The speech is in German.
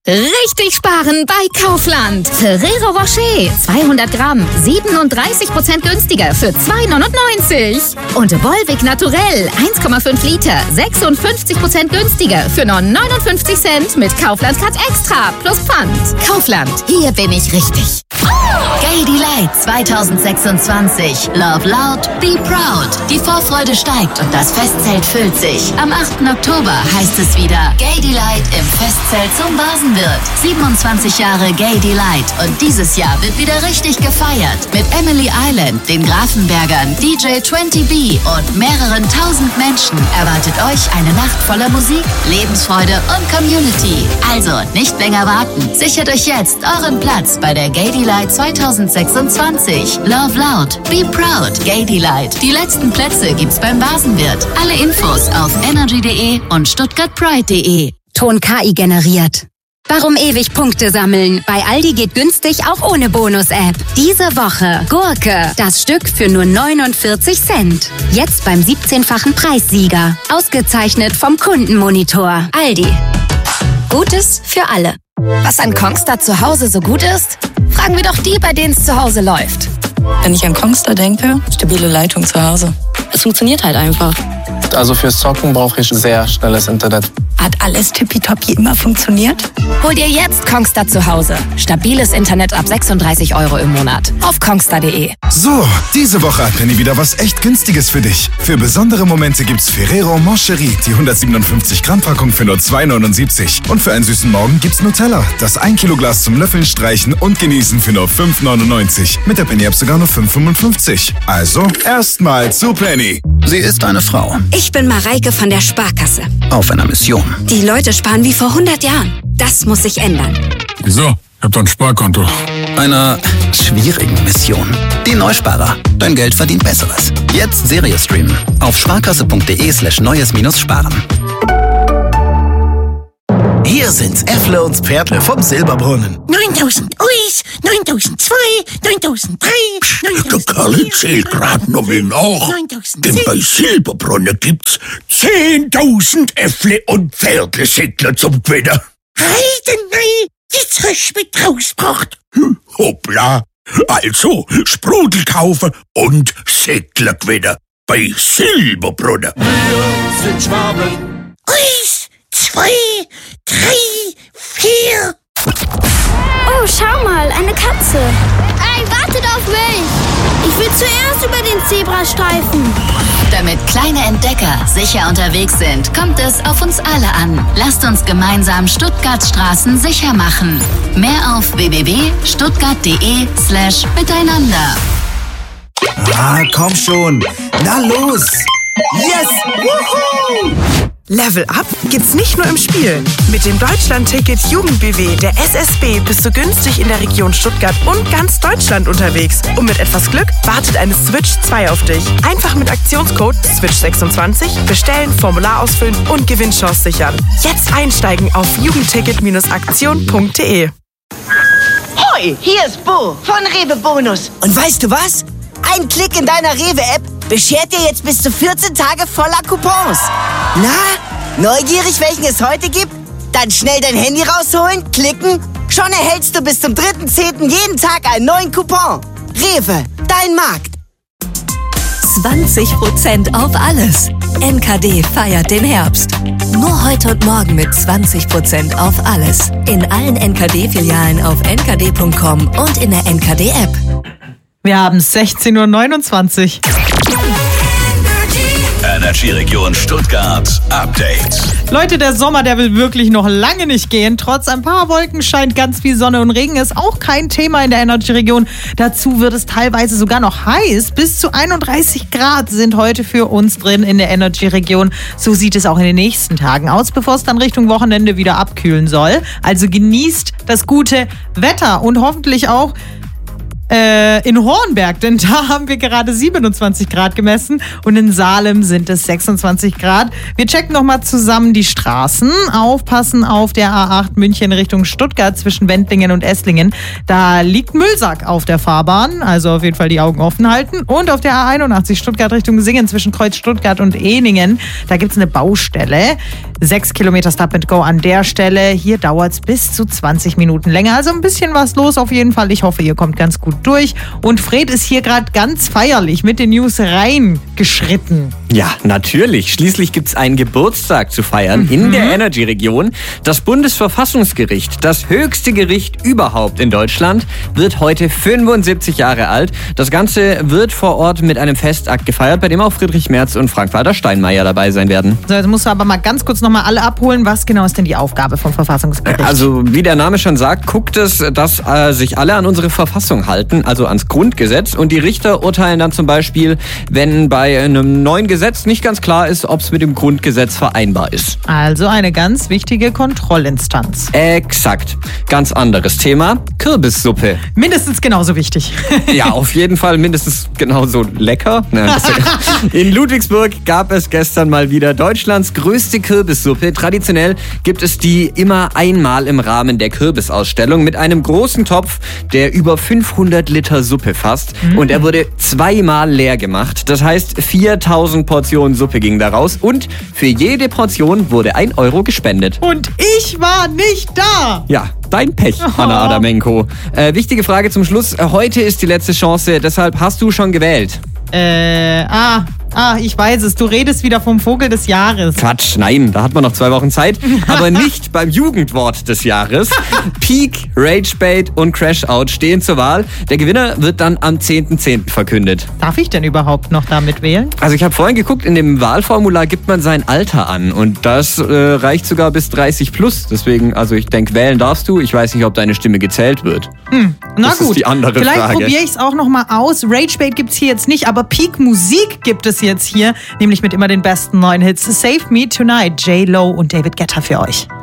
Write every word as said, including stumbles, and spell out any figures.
Richtig sparen bei Kaufland. Ferrero Rocher zweihundert Gramm, siebenunddreißig Prozent günstiger für zwei neunundneunzig. Und Volvic Naturell eins Komma fünf Liter, sechsundfünfzig Prozent günstiger für nur neunundfünfzig Cent mit Kaufland Card Extra plus Pfand. Kaufland, hier bin ich richtig. Gay Delight zwanzig sechsundzwanzig. Love loud, be proud. Die Vorfreude steigt und das Festzelt füllt sich. Am achten Oktober heißt es wieder Gay Delight im Festzelt zum Basenwirt. siebenundzwanzig Jahre Gay Delight und dieses Jahr wird wieder richtig gefeiert. Mit Emily Island, den Grafenbergern, D J zwanzig B und mehreren tausend Menschen erwartet euch eine Nacht voller Musik, Lebensfreude und Community. Also nicht länger warten. Sichert euch jetzt euren Platz bei der Gay Delight zwanzig sechsundzwanzig. Love loud, be proud, Gay Delight. Die letzten Plätze gibt's beim Basenwirt. Alle Infos auf energy punkt de und stuttgart pride punkt de. Ton K I generiert. Warum ewig Punkte sammeln? Bei Aldi geht günstig auch ohne Bonus-App. Diese Woche Gurke, das Stück für nur neunundvierzig Cent. Jetzt beim siebzehnfachen Preissieger. Ausgezeichnet vom Kundenmonitor. Aldi. Gutes für alle. Was an Kongstar zu Hause so gut ist? Fragen wir doch die, bei denen es zu Hause läuft. Wenn ich an Kongstar denke, stabile Leitung zu Hause. Es funktioniert halt einfach. Also fürs Zocken brauche ich sehr schnelles Internet. Hat alles tippitoppi immer funktioniert? Hol dir jetzt Kongstar zu Hause. Stabiles Internet ab sechsunddreißig Euro im Monat. Auf kongstar punkt de. So, diese Woche hat Penny wieder was echt Günstiges für dich. Für besondere Momente gibt's Ferrero Moncherie, die hundertsiebenundfünfzig Gramm Packung für nur zwei neunundsiebzig. Und für einen süßen Morgen gibt's Nutella, das ein Kilo Glas zum Löffeln, Streichen und Genießen für nur fünf neunundneunzig. Mit der Penny App sogar nur fünf fünfundfünfzig. Also, erstmal zu Penny. Sie ist eine Frau. Ich bin Mareike von der Sparkasse. Auf einer Mission. Die Leute sparen wie vor hundert Jahren. Das muss sich ändern. Wieso? Ich hab doch ein Sparkonto. Einer schwierigen Mission. Die Neusparer. Dein Geld verdient Besseres. Jetzt Serie streamen. Auf sparkasse punkt de slash neues minus sparen. Hier sind's Äffle und Pferdle vom Silberbrunnen. neuntausend Uis, neuntausendzwei, neuntausenddrei, neuntausend... Der Karl zählt grad noch mal nach. Denn bei Silberbrunnen gibt's zehntausend Äffle und Pferdle-Sittler zum Gewinnen. Heidenei, jetzt hast du mich rausgebracht. Hm, hoppla. Also, Sprudel kaufen und Sittler gewinnen. Bei Silberbrunnen. Wir sind Schwaben. Uis, zwei, drei, vier. Oh, schau mal, eine Katze. Ey, wartet auf mich. Ich will zuerst über den Zebrastreifen. Damit kleine Entdecker sicher unterwegs sind, kommt es auf uns alle an. Lasst uns gemeinsam Stuttgarts Straßen sicher machen. Mehr auf w w w punkt stuttgart punkt de slash miteinander. Ah, komm schon. Na los. Yes! Woohoo! Level Up gibt's nicht nur im Spiel. Mit dem Deutschland-Ticket Jugend-B W der S S B bist du günstig in der Region Stuttgart und ganz Deutschland unterwegs. Und mit etwas Glück wartet eine Switch zwei auf dich. Einfach mit Aktionscode Switch sechsundzwanzig bestellen, Formular ausfüllen und Gewinnchance sichern. Jetzt einsteigen auf jugendticket aktion punkt de. Hoi, hier ist Bo von Rewe Bonus. Und weißt du was? Ein Klick in deiner Rewe-App beschert dir jetzt bis zu vierzehn Tage voller Coupons. Na, neugierig, welchen es heute gibt? Dann schnell dein Handy rausholen, klicken. Schon erhältst du bis zum dritten zehnten jeden Tag einen neuen Coupon. Rewe, dein Markt. zwanzig Prozent auf alles. N K D feiert den Herbst. Nur heute und morgen mit zwanzig Prozent auf alles. In allen N K D-Filialen auf n k d punkt com und in der N K D-App. Wir haben sechzehn Uhr neunundzwanzig. Energy Region Stuttgart Update. Leute, der Sommer, der will wirklich noch lange nicht gehen. Trotz ein paar Wolken scheint ganz viel Sonne und Regen ist auch kein Thema in der Energy Region. Dazu wird es teilweise sogar noch heiß. Bis zu einunddreißig Grad sind heute für uns drin in der Energy Region. So sieht es auch in den nächsten Tagen aus, bevor es dann Richtung Wochenende wieder abkühlen soll. Also genießt das gute Wetter und hoffentlich auch in Hornberg, denn da haben wir gerade siebenundzwanzig Grad gemessen und in Salem sind es sechsundzwanzig Grad. Wir checken nochmal zusammen die Straßen. Aufpassen auf der A acht München Richtung Stuttgart zwischen Wendlingen und Esslingen. Da liegt Müllsack auf der Fahrbahn, also auf jeden Fall die Augen offen halten. Und auf der A einundachtzig Stuttgart Richtung Singen zwischen Kreuz Stuttgart und Ehningen, da gibt es eine Baustelle. Sechs Kilometer Stop and Go an der Stelle. Hier dauert es bis zu zwanzig Minuten länger. Also ein bisschen was los auf jeden Fall. Ich hoffe, ihr kommt ganz gut durch. Und Fred ist hier gerade ganz feierlich mit den News reingeschritten. Ja, natürlich. Schließlich gibt es einen Geburtstag zu feiern mhm. in der Energy-Region. Das Bundesverfassungsgericht, das höchste Gericht überhaupt in Deutschland, wird heute fünfundsiebzig Jahre alt. Das Ganze wird vor Ort mit einem Festakt gefeiert, bei dem auch Friedrich Merz und Frank-Walter Steinmeier dabei sein werden. So, jetzt musst du aber mal ganz kurz nochmal alle abholen. Was genau ist denn die Aufgabe vom Verfassungsgericht? Also, wie der Name schon sagt, guckt es, dass äh, sich alle an unsere Verfassung halten, also ans Grundgesetz. Und die Richter urteilen dann zum Beispiel, wenn bei einem neuen Gesetz nicht ganz klar ist, ob es mit dem Grundgesetz vereinbar ist. Also eine ganz wichtige Kontrollinstanz. Exakt. Ganz anderes Thema. Kürbissuppe. Mindestens genauso wichtig. Ja, auf jeden Fall mindestens genauso lecker. In Ludwigsburg gab es gestern mal wieder Deutschlands größte Kürbissuppe. Traditionell gibt es die immer einmal im Rahmen der Kürbisausstellung mit einem großen Topf, der über fünfhundert Liter Suppe fasst. Mhm. Und er wurde zweimal leer gemacht. Das heißt, viertausend Portionen Suppe gingen daraus und für jede Portion wurde ein Euro gespendet. Und ich war nicht da! Ja, dein Pech, oh. Anna Adamenko. Äh, wichtige Frage zum Schluss. Heute ist die letzte Chance, deshalb hast du schon gewählt. Äh, ah, ah, ich weiß es. Du redest wieder vom Vogel des Jahres. Quatsch, nein, da hat man noch zwei Wochen Zeit. Aber nicht beim Jugendwort des Jahres. Peak, Ragebait und Crashout stehen zur Wahl. Der Gewinner wird dann am zehnten zehnten verkündet. Darf ich denn überhaupt noch damit wählen? Also ich habe vorhin geguckt, in dem Wahlformular gibt man sein Alter an. Und das äh, reicht sogar bis dreißig plus. Deswegen, also ich denke, wählen darfst du. Ich weiß nicht, ob deine Stimme gezählt wird. Hm, na das gut. Ist die andere Vielleicht Frage. probiere ich es auch noch mal aus. Ragebait gibt's hier jetzt nicht, aber Peak Musik gibt es jetzt hier. Nämlich mit immer den besten neuen Hits. Save Me Tonight, J-Lo und David Guetta für euch.